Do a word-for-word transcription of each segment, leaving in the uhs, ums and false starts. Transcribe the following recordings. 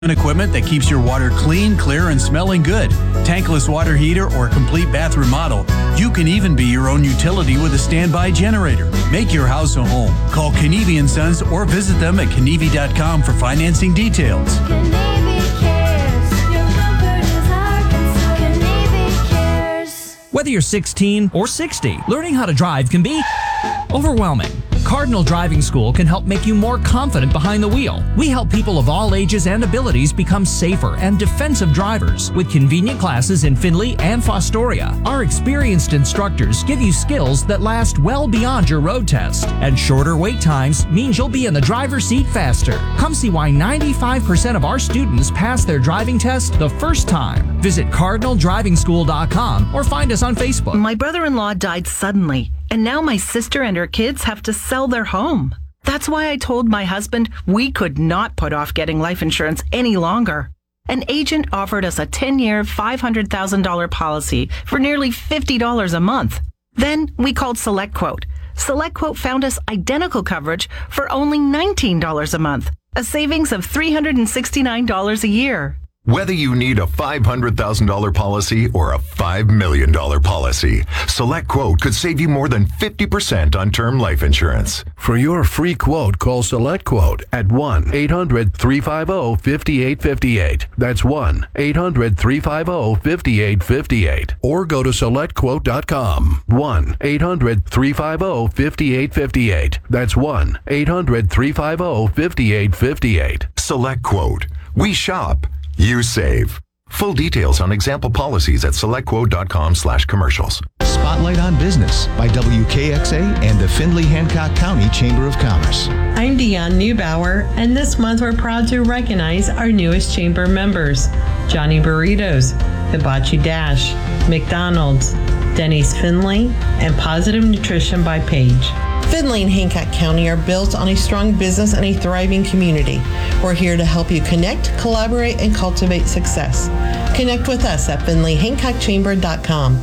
equipment that keeps your water clean, clear, and smelling good. Tankless water heater or complete bath remodel. You can even be your own utility with a standby generator. Make your house a home. Call Knievi and Sons or visit them at knievi dot com for financing details. Knievi cares. Your comfort is our concern. Knievi cares. Whether you're sixteen or sixty, learning how to drive can be overwhelming. Cardinal Driving School can help make you more confident behind the wheel. We help people of all ages and abilities become safer and defensive drivers with convenient classes in Findlay and Fostoria. Our experienced instructors give you skills that last well beyond your road test, and shorter wait times means you'll be in the driver's seat faster. Come see why ninety-five percent of our students pass their driving test the first time. Visit cardinal driving school dot com or find us on Facebook. My brother-in-law died suddenly, and now my sister and her kids have to sell their home. That's why I told my husband we could not put off getting life insurance any longer. An agent offered us a ten-year, five hundred thousand dollars policy for nearly fifty dollars a month. Then we called SelectQuote. SelectQuote found us identical coverage for only nineteen dollars a month, a savings of three hundred sixty-nine dollars a year. Whether you need a five hundred thousand dollars policy or a five million dollars policy, SelectQuote could save you more than fifty percent on term life insurance. For your free quote, call SelectQuote at one eight hundred three five zero five eight five eight. That's one eight hundred three five zero five eight five eight. Or go to select quote dot com. one eight hundred three five zero five eight five eight. That's one eight hundred three five zero five eight five eight. SelectQuote. We shop. You save. Full details on example policies at selectquote dot com slash commercials. Spotlight on Business by W K X A and the Findlay Hancock County Chamber of Commerce. I'm Deanne Neubauer, and this month we're proud to recognize our newest chamber members: Johnny Burritos, Hibachi Dash, McDonald's, Denny's Findlay, and Positive Nutrition by Paige. Findlay and Hancock County are built on a strong business and a thriving community. We're here to help you connect, collaborate, and cultivate success. Connect with us at findlay hancock chamber dot com.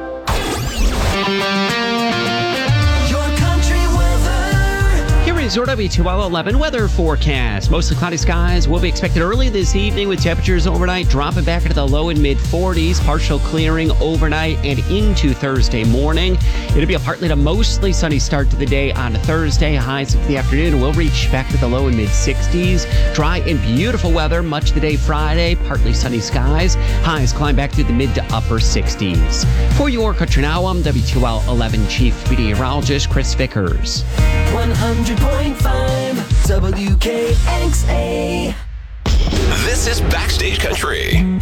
Your W two L eleven weather forecast. Mostly cloudy skies will be expected early this evening with temperatures overnight dropping back into the low and mid forties. Partial clearing overnight and into Thursday morning. It'll be a partly to mostly sunny start to the day on Thursday. Highs for the afternoon will reach back to the low and mid sixties. Dry and beautiful weather much of the day Friday. Partly sunny skies. Highs climb back to the mid to upper sixties. For your Country Now, I'm W two L eleven Chief Meteorologist Chris Vickers. one hundred point five W K X A. This is Backstage Country.